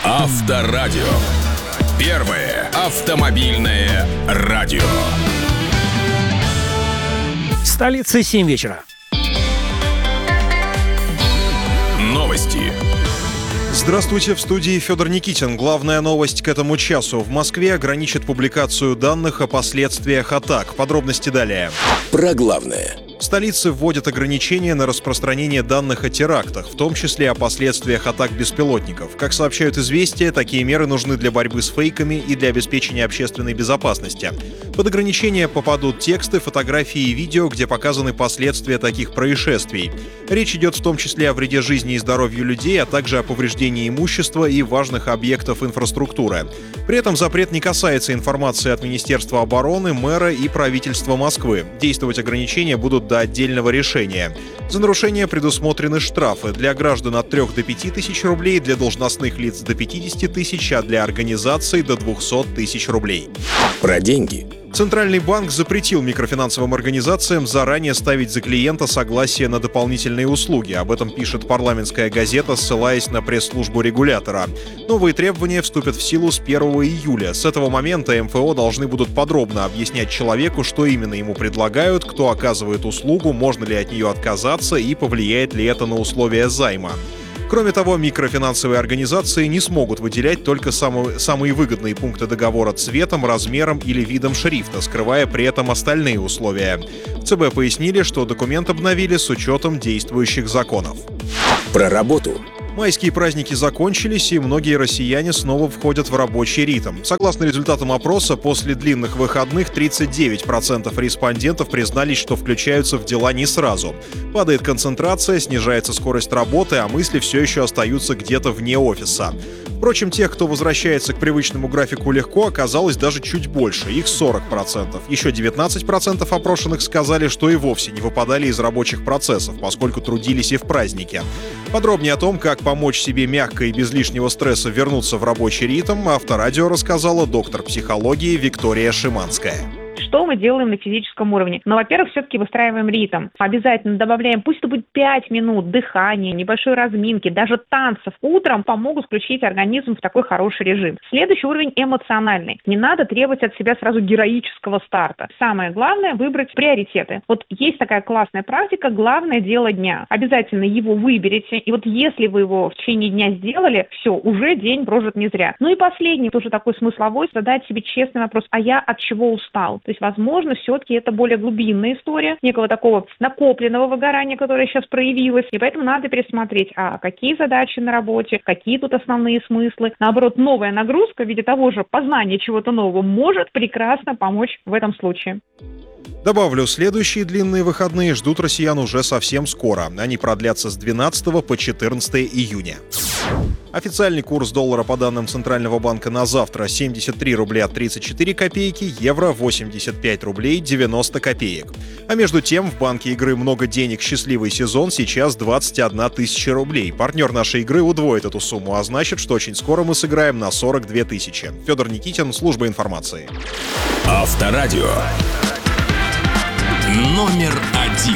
Авторадио. Первое автомобильное радио. Столица, 7 вечера. Новости. Здравствуйте, в студии Федор Никитин. Главная новость к этому часу. В Москве ограничат публикацию данных о последствиях атак. Подробности далее. Про главное. В столице вводят ограничения на распространение данных о терактах, в том числе о последствиях атак беспилотников. Как сообщают «Известия», такие меры нужны для борьбы с фейками и для обеспечения общественной безопасности. Под ограничения попадут тексты, фотографии и видео, где показаны последствия таких происшествий. Речь идет в том числе о вреде жизни и здоровью людей, а также о повреждении имущества и важных объектов инфраструктуры. При этом запрет не касается информации от Министерства обороны, мэра и правительства Москвы. Действовать ограничения будут до отдельного решения. За нарушение предусмотрены штрафы для граждан от 3 до 5 тысяч рублей, для должностных лиц до 50 тысяч, а для организаций до 200 тысяч рублей. Про деньги. Центральный банк запретил микрофинансовым организациям заранее ставить за клиента согласие на дополнительные услуги. Об этом пишет парламентская газета, ссылаясь на пресс-службу регулятора. Новые требования вступят в силу с 1 июля. С этого момента МФО должны будут подробно объяснять человеку, что именно ему предлагают, кто оказывает услугу, можно ли от нее отказаться и повлияет ли это на условия займа. Кроме того, микрофинансовые организации не смогут выделять только самые выгодные пункты договора цветом, размером или видом шрифта, скрывая при этом остальные условия. В ЦБ пояснили, что документ обновили с учетом действующих законов. Про работу. Майские праздники закончились, и многие россияне снова входят в рабочий ритм. Согласно результатам опроса, после длинных выходных 39% респондентов признались, что включаются в дела не сразу. Падает концентрация, снижается скорость работы, а мысли все еще остаются где-то вне офиса. Впрочем, тех, кто возвращается к привычному графику легко, оказалось даже чуть больше, их 40%. Еще 19% опрошенных сказали, что и вовсе не выпадали из рабочих процессов, поскольку трудились и в праздники. Подробнее о том, как помочь себе мягко и без лишнего стресса вернуться в рабочий ритм, Авторадио рассказала доктор психологии Виктория Шиманская. Что мы делаем на физическом уровне? Ну, во-первых, все-таки выстраиваем ритм. Обязательно добавляем, пусть это будет 5 минут дыхания, небольшой разминки, даже танцев утром помогут включить организм в такой хороший режим. Следующий уровень эмоциональный. Не надо требовать от себя сразу героического старта. Самое главное — выбрать приоритеты. Вот есть такая классная практика «Главное дело дня». Обязательно его выберите. И вот если вы его в течение дня сделали, все, уже день прожит не зря. Ну и последний, тоже такой смысловой, задать себе честный вопрос: а я от чего устал? То есть, возможно, все-таки это более глубинная история, некого такого накопленного выгорания, которое сейчас проявилось. И поэтому надо пересмотреть, какие задачи на работе, какие тут основные смыслы. Наоборот, новая нагрузка в виде того же познания чего-то нового может прекрасно помочь в этом случае. Добавлю, следующие длинные выходные ждут россиян уже совсем скоро. Они продлятся с 12 по 14 июня. Официальный курс доллара по данным Центрального банка на завтра — 73 рубля 34 копейки, евро — 85 рублей 90 копеек. А между тем, в банке игры «Много денег. Счастливый сезон» сейчас 21 тысяча рублей. Партнер нашей игры удвоит эту сумму, а значит, что очень скоро мы сыграем на 42 тысячи. Федор Никитин, служба информации. Авторадио. Номер 1.